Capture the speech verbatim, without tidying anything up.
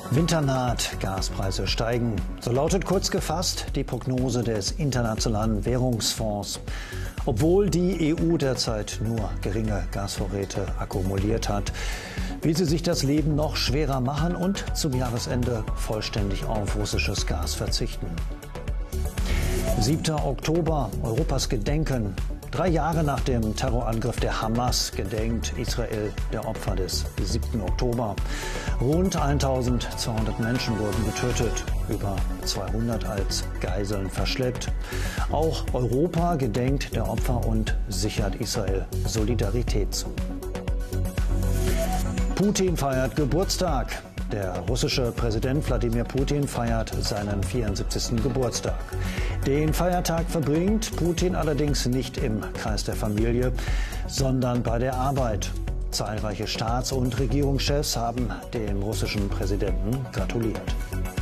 Winter naht, Gaspreise steigen. So lautet kurz gefasst die Prognose des Internationalen Währungsfonds. Obwohl die E U derzeit nur geringe Gasvorräte akkumuliert hat, will sie sich das Leben noch schwerer machen und zum Jahresende vollständig auf russisches Gas verzichten. siebter Oktober, Europas Gedenken. Drei Jahre nach dem Terrorangriff der Hamas gedenkt Israel der Opfer des siebten Oktober. Rund eintausendzweihundert Menschen wurden getötet, über zweihundert als Geiseln verschleppt. Auch Europa gedenkt der Opfer und sichert Israel Solidarität zu. Putin feiert Geburtstag. Der russische Präsident Wladimir Putin feiert seinen vierundsiebzigsten Geburtstag. Den Feiertag verbringt Putin allerdings nicht im Kreis der Familie, sondern bei der Arbeit. Zahlreiche Staats- und Regierungschefs haben dem russischen Präsidenten gratuliert.